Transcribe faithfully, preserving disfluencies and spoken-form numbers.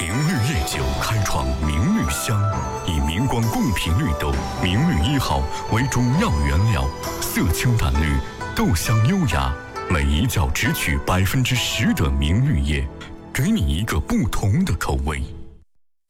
明绿夜酒开创明绿香，以明光贡品绿豆明绿一号为主要原料，色清淡绿，豆香优雅，每一角只取百分之十的明绿叶，给你一个不同的口味。